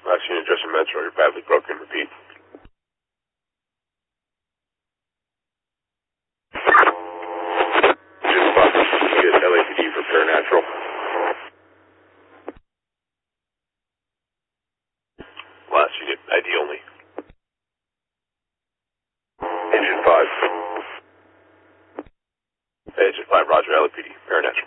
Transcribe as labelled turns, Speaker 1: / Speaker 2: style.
Speaker 1: Last unit, Justin Metro, you're badly broken. Repeat. Engine 5, get LAPD for paranatural. Last unit, ID only. Engine 5. Engine 5, roger, LAPD, paranatural.